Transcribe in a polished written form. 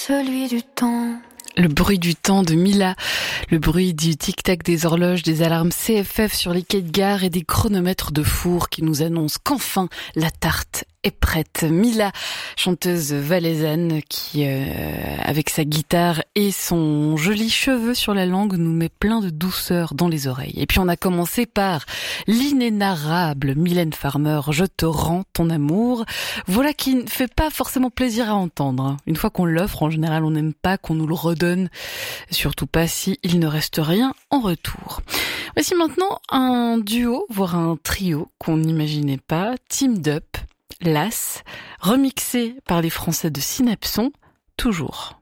celui du temps. Le bruit du temps de Mila, le bruit du tic-tac des horloges, des alarmes CFF sur les quais de gare et des chronomètres de four qui nous annoncent qu'enfin la tarte est prête. Mila, chanteuse valaisanne qui, avec sa guitare et son joli cheveu sur la langue, nous met plein de douceur dans les oreilles. Et puis on a commencé par l'inénarrable Mylène Farmer, Je te rends ton amour. Voilà qui ne fait pas forcément plaisir à entendre. Une fois qu'on l'offre, en général, on n'aime pas qu'on nous le redonne. Surtout pas si il ne reste rien en retour. Voici maintenant un duo, voire un trio qu'on n'imaginait pas. Teamed Up, Las, remixé par les Français de Synapson, toujours.